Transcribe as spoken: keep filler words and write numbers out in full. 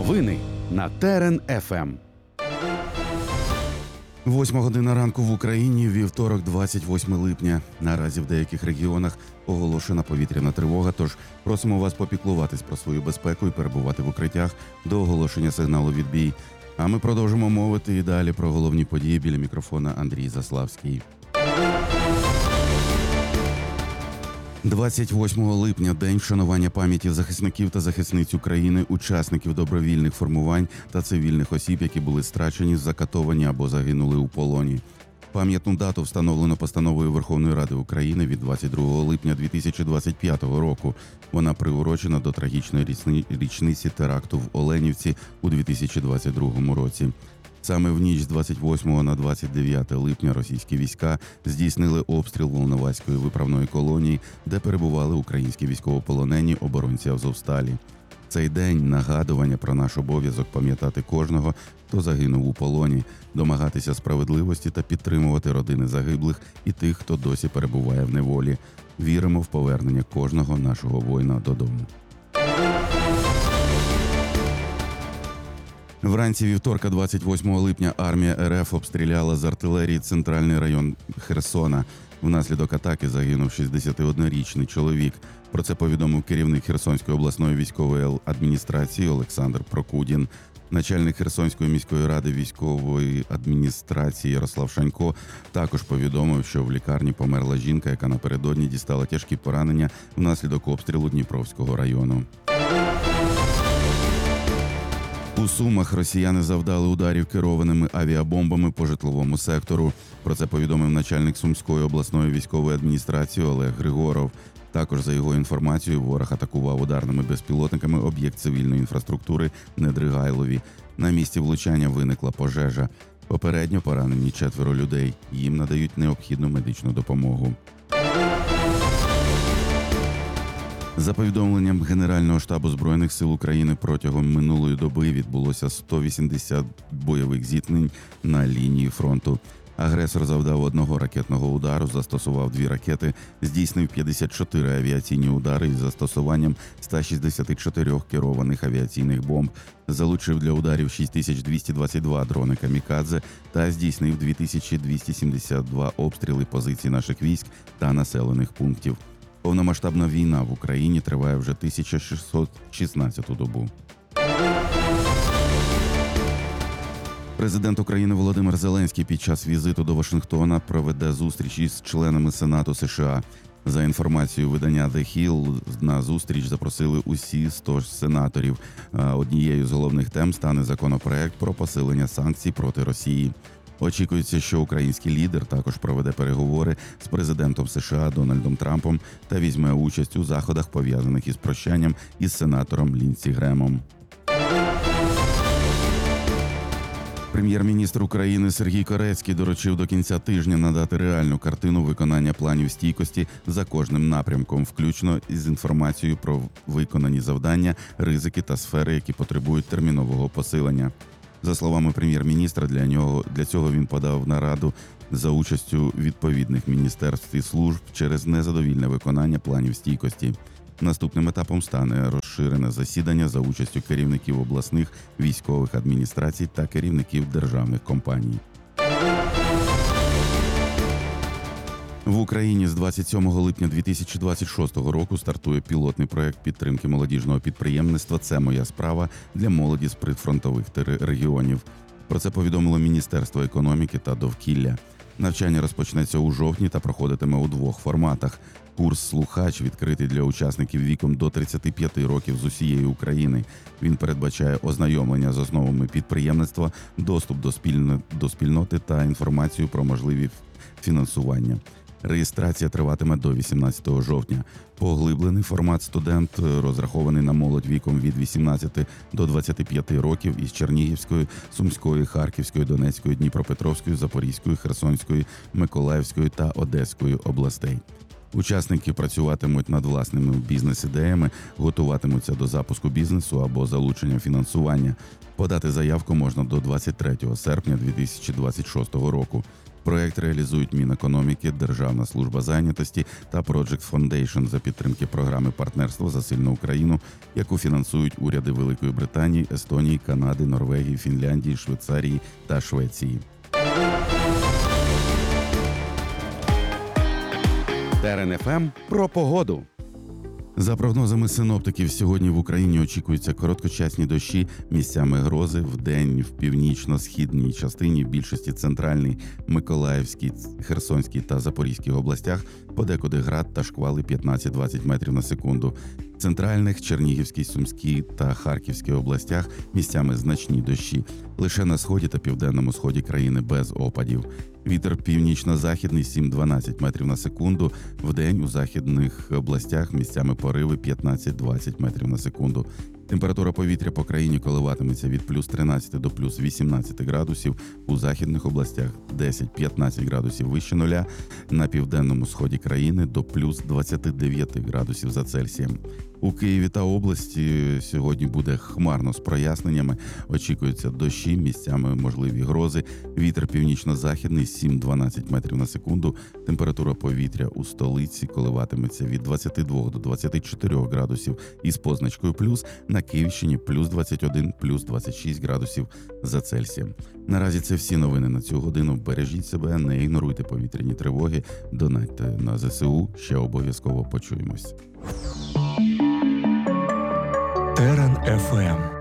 Новини на Терен еф ем. Восьма година ранку в Україні, вівторок, двадцять восьме липня. Наразі в деяких регіонах оголошена повітряна тривога, тож просимо вас попіклуватись про свою безпеку і перебувати в укриттях до оголошення сигналу «Відбій». А ми продовжимо мовити і далі про головні події. Біля мікрофона Андрій Заславський. двадцять восьмого липня – день вшанування пам'яті захисників та захисниць України, учасників добровільних формувань та цивільних осіб, які були страчені, закатовані або загинули у полоні. Пам'ятну дату встановлено постановою Верховної Ради України від двадцять другого липня дві тисячі двадцять п'ятого року. Вона приурочена до трагічної річниці теракту в Оленівці у дві тисячі двадцять другому році. Саме в ніч з двадцять восьмого на двадцять дев'яте липня російські війська здійснили обстріл Волноваської виправної колонії, де перебували українські військовополонені оборонці Азовсталі. Цей день – нагадування про наш обов'язок пам'ятати кожного, хто загинув у полоні, домагатися справедливості та підтримувати родини загиблих і тих, хто досі перебуває в неволі. Віримо в повернення кожного нашого воїна додому. Вранці вівторка, двадцять восьмого липня, армія ер еф обстріляла з артилерії центральний район Херсона. Внаслідок атаки загинув шістдесятиоднорічний чоловік. Про це повідомив керівник Херсонської обласної військової адміністрації Олександр Прокудін. Начальник Херсонської міської ради військової адміністрації Ярослав Шанько також повідомив, що в лікарні померла жінка, яка напередодні дістала тяжкі поранення внаслідок обстрілу Дніпровського району. У Сумах росіяни завдали ударів керованими авіабомбами по житловому сектору. Про це повідомив начальник Сумської обласної військової адміністрації Олег Григоров. Також, за його інформацією, ворог атакував ударними безпілотниками об'єкт цивільної інфраструктури Недригайлові. На місці влучання виникла пожежа. Попередньо поранені четверо людей. Їм надають необхідну медичну допомогу. За повідомленням Генерального штабу Збройних сил України, протягом минулої доби відбулося сто вісімдесят бойових зіткнень на лінії фронту. Агресор завдав одного ракетного удару, застосував дві ракети, здійснив п'ятдесят чотири авіаційні удари із застосуванням ста шістдесят чотири керованих авіаційних бомб, залучив для ударів шість тисяч двісті двадцять два дрони «Камікадзе» та здійснив дві тисячі двісті сімдесят два обстріли позицій наших військ та населених пунктів. Повномасштабна війна в Україні триває вже тисяча шістсот шістнадцяту добу. Президент України Володимир Зеленський під час візиту до Вашингтона проведе зустріч із членами Сенату США. За інформацією видання The Hill, на зустріч запросили усі сто сенаторів. Однією з головних тем стане законопроект про посилення санкцій проти Росії. Очікується, що український лідер також проведе переговори з президентом США Дональдом Трампом та візьме участь у заходах, пов'язаних із прощанням із сенатором Ліндсі Гремом. Прем'єр-міністр України Сергій Корецький доручив до кінця тижня надати реальну картину виконання планів стійкості за кожним напрямком, включно із інформацією про виконані завдання, ризики та сфери, які потребують термінового посилення. За словами прем'єр-міністра, для нього для цього він подав нараду за участю відповідних міністерств і служб через незадовільне виконання планів стійкості. Наступним етапом стане розширене засідання за участю керівників обласних військових адміністрацій та керівників державних компаній. В Україні з двадцять сьомого липня дві тисячі двадцять шостого року стартує пілотний проект підтримки молодіжного підприємництва «Це моя справа» для молоді з прифронтових регіонів. Про це повідомило Міністерство економіки та довкілля. Навчання розпочнеться у жовтні та проходитиме у двох форматах. Курс «Слухач» відкритий для учасників віком до тридцяти п'яти років з усієї України. Він передбачає ознайомлення з основами підприємництва, доступ до, спільно... до спільноти та інформацію про можливі фінансування. Реєстрація триватиме до вісімнадцятого жовтня. Поглиблений формат «Студент» розрахований на молодь віком від вісімнадцяти до двадцяти п'яти років із Чернігівської, Сумської, Харківської, Донецької, Дніпропетровської, Запорізької, Херсонської, Миколаївської та Одеської областей. Учасники працюватимуть над власними бізнес-ідеями, готуватимуться до запуску бізнесу або залучення фінансування. Подати заявку можна до двадцять третього серпня дві тисячі двадцять шостого року. Проект реалізують Мінекономіки, Державна служба зайнятості та Project Foundation за підтримки програми партнерства за сильну Україну, яку фінансують уряди Великої Британії, Естонії, Канади, Норвегії, Фінляндії, Швейцарії та Швеції. Терен еф ем про погоду. За прогнозами синоптиків, сьогодні в Україні очікуються короткочасні дощі, місцями грози, вдень в північно-східній частині, більшості центральній, Миколаївській, Херсонській та Запорізькій областях, подекуди град та шквали п'ятнадцять-двадцять метрів на секунду. В центральних, Чернігівській, Сумській та Харківській областях місцями значні дощі. Лише на сході та південному сході країни без опадів. Вітер північно-західний сім-дванадцять метрів на секунду. Вдень у західних областях місцями пориви п'ятнадцять-двадцять метрів на секунду. Температура повітря по країні коливатиметься від плюс тринадцять до плюс вісімнадцять градусів. У західних областях десять-п'ятнадцять градусів вище нуля. На південному сході країни до плюс двадцять дев'ять градусів за Цельсієм. У Києві та області сьогодні буде хмарно з проясненнями. Очікуються дощі, місцями можливі грози. Вітер північно-західний сім-дванадцять метрів на секунду. Температура повітря у столиці коливатиметься від двадцять два до двадцять чотири градусів із позначкою плюс. На Київщині плюс двадцять один, плюс двадцять шість градусів за Цельсієм. Наразі це всі новини на цю годину. Бережіть себе, не ігноруйте повітряні тривоги, донатьте на зе се у, ще обов'язково почуємось. Терен еф ем.